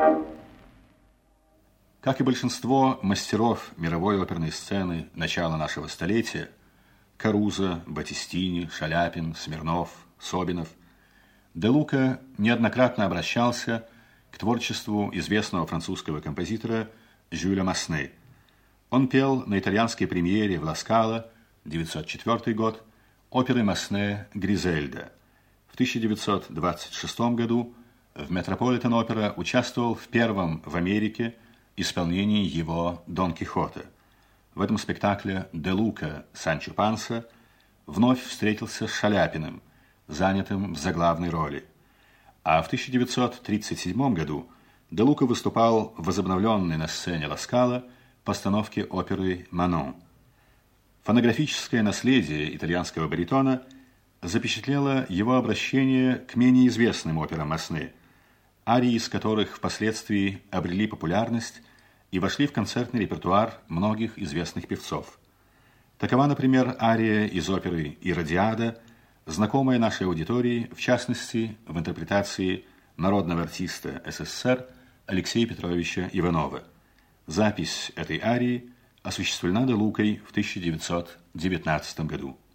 Как и большинство мастеров мировой оперной сцены начала нашего столетия, Карузо, Батистини, Шаляпин, Смирнов, Собинов, де Лука неоднократно обращался к творчеству известного французского композитора Жюля Масне. Он пел на итальянской премьере в Ла-Скала, 1904 год, оперы Масне «Гризельда». В 1926 году в Метрополитен-опера участвовал в первом в Америке исполнении его «Дон Кихота». В этом спектакле де Лука Санчо Панса вновь встретился с Шаляпиным, занятым в заглавной роли. А в 1937 году де Лука выступал в возобновленной на сцене Ла-Скала постановке оперы «Манон». Фонографическое наследие итальянского баритона запечатлело его обращение к менее известным операм Масне, арии из которых впоследствии обрели популярность и вошли в концертный репертуар многих известных певцов. Такова, например, ария из оперы «Иродиада», знакомая нашей аудитории, в частности, в интерпретации народного артиста СССР Алексея Петровича Иванова. Запись этой арии осуществлена де Лукой в 1919 году.